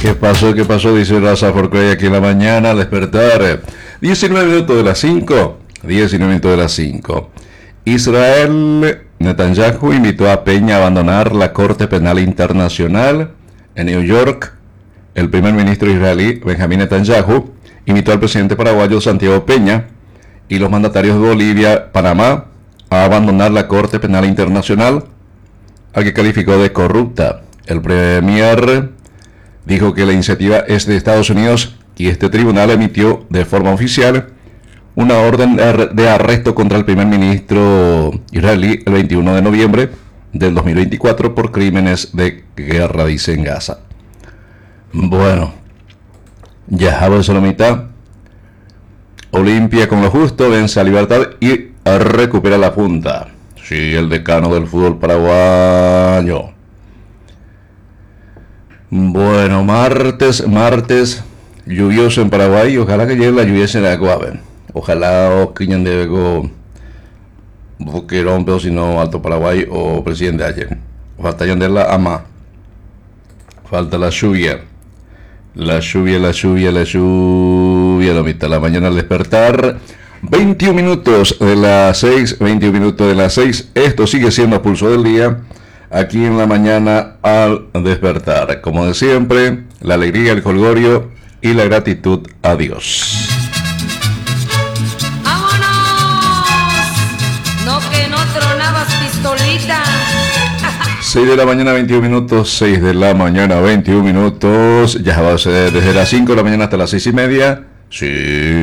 ¿Qué pasó? ¿Qué pasó? Dice Raza Forcrey aquí en la mañana, al despertar. 19 minutos de las 5. 19 minutos de las 5. Israel Netanyahu invitó a Peña a abandonar la Corte Penal Internacional en New York. El primer ministro israelí, Benjamín Netanyahu, invitó al presidente paraguayo Santiago Peña y los mandatarios de Bolivia, Panamá, a abandonar la Corte Penal Internacional, al que calificó de corrupta. El premier dijo que la iniciativa es de Estados Unidos y este tribunal emitió de forma oficial una orden de arresto contra el primer ministro israelí el 21 de noviembre del 2024 por crímenes de guerra, dice en Gaza. Bueno, ya avanzó la mitad. Olimpia con lo justo vence a Libertad y recupera la punta. Sí, el decano del fútbol paraguayo. Bueno, martes lluvioso en Paraguay. Ojalá que llegue la lluvia en la Guave. Ojalá o Quiñón de Bego, Boquerón, pero si no, Alto Paraguay o Presidente ayer. Falta de la ama. Falta la lluvia. La lluvia, la mitad de la mañana al despertar. 21 minutos de las 6, 21 minutos de las 6. Esto sigue siendo a pulso del día. Aquí en la mañana al despertar. Como de siempre, la alegría, el jolgorio y la gratitud a Dios. ¡Vámonos! No que no tronabas pistolita. 6 de la mañana, 21 minutos. 6 de la mañana, 21 minutos. Ya va a ser desde las 5 de la mañana hasta las 6:30. Sí.